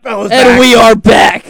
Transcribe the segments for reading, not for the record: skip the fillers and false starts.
And we are back.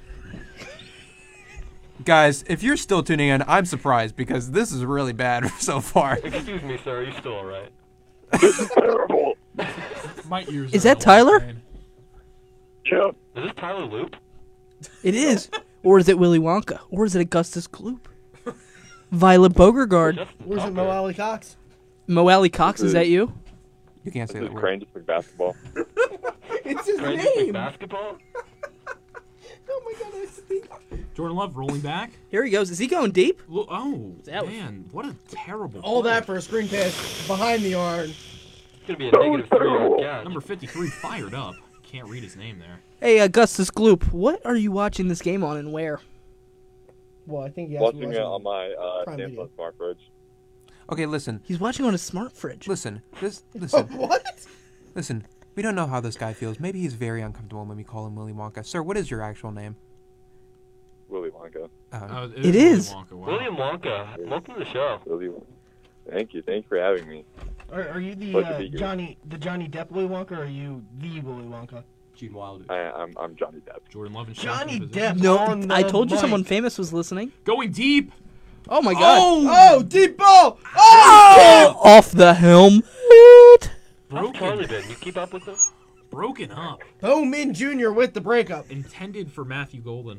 Guys, if you're still tuning in, I'm surprised because this is really bad so far. Excuse me, sir. Are you still alright? This is terrible. My ears Is are that in a lot of Tyler? pain. Yeah. Is this Tyler Loop? It is. Or is it Willy Wonka? Or is it Augustus Gloop? Violet Beauregard. Or is it Mo Alley Cox? Mo Alley Cox, is that you? You can't say This that is word. Crane just like basketball. It's his Brandon name. basketball? Oh my god, that's deep. Jordan Love rolling back. Here he goes. Is he going deep? Oh, That was- man. What a terrible All play. that for a screen pass behind the arm. It's gonna be a negative 3-yard catch. Number 53 fired up. Can't read his name there. Hey, Augustus Gloop, what are you watching this game on and where? Well, I think he has to Watching be it on my Prime Samsung Video. smart fridge. Okay, listen. He's watching on a smart fridge. Listen. Oh, what? Listen. We don't know how this guy feels. Maybe he's very uncomfortable when we call him Willy Wonka. Sir, what is your actual name? Willy Wonka. It Willy is. Wonka, wow. William Wonka, welcome to the show. Willy Wonka. Thank you. Thanks for having me. Are you Pleasure to the be here. Johnny Depp Willy Wonka, or are you the Willy Wonka? Gene Wilder. I'm Johnny Depp. Jordan Love and Johnny Shaq. Depp. No, on the I told you mic. someone famous was listening. Going deep. Oh my god. Oh, deep ball! Oh! Oh! Off the helmet. How's Broken. Charlie been? You keep up with him? Broken up. Ho Min Jr. with the breakup. Intended for Matthew Golden.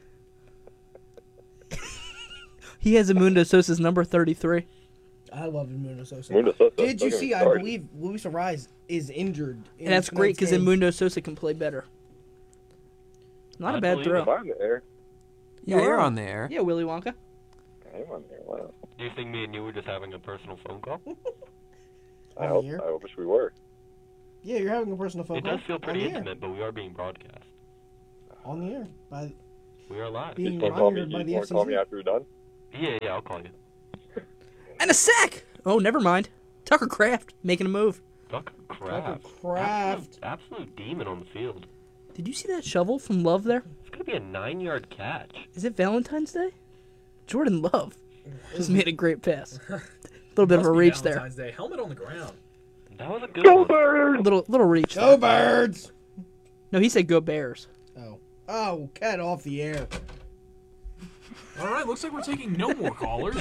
He has Amundo Sosa's number 33. I love Mundo Sosa. Mundo Sosa. Did you Don't get see? me I started. believe Luis Ariz is injured. In And that's great because tonight's game. Amundo Sosa can play better. Not I a bad believe throw. Am I on the air? Yeah, you're on the air. Yeah, Willy Wonka. I am on the air. Wow. Do you think me and you were just having a personal phone call? I On the air? wish we were. Yeah, you're having a personal phone It call. does feel pretty on the air. intimate, but we are being broadcast. On the air. We are live. Being You just want to monitored by the call me FCC. after we're done? Yeah, I'll call you. And a sack! Oh, never mind. Tucker Kraft making a move. Tucker Kraft. Kraft. Absolute demon on the field. Did you see that shovel from Love there? It's gonna be a 9-yard catch. Is it Valentine's Day? Jordan Love just made a great pass. A little bit of a reach there. Valentine's Day. Helmet on the ground. That was a good one. Little reach. Go Birds! No, he said go Bears. Oh, cat off the air. All right, looks like we're taking no more callers.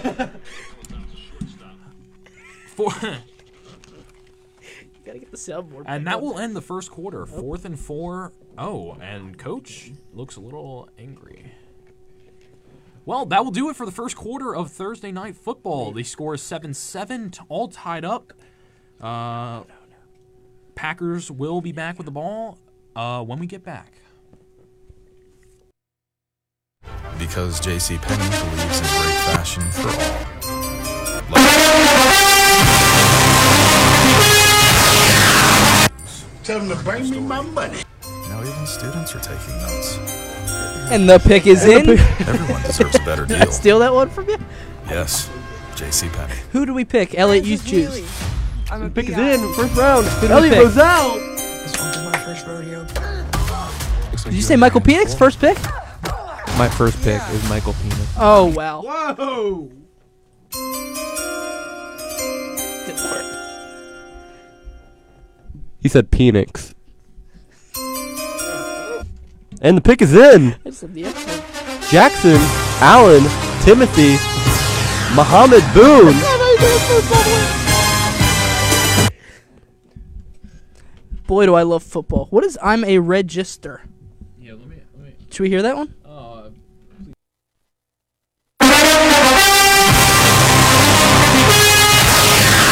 Gotta get the soundboard. And that will end the first quarter. 4th and 4. Oh, and Coach looks a little angry. Well, that will do it for the first quarter of Thursday Night Football. The score is 7-7, all tied up. Packers will be back with the ball when we get back. Because J.C. Penney believes in great fashion for all. Tell them to bring me my money. Now even students are taking notes. And the pick is in. Everyone deserves a better Did I deal. steal that one from you? Yes, J.C. Penney. Who do we pick? Elliot, you choose. Pick is in, first round. Who do we pick? Roselle. This won't be my first rodeo. Did you say Michael Penix, first pick? My first pick is Michael Penis. Oh, wow. Whoa! Didn't work. He said Penix. And the pick is in. I just love the accent. Jackson, Allen, Timothy, Muhammad Boone. Boy, do I love football. What is I'm a register? Yeah, let me. Should we hear that one?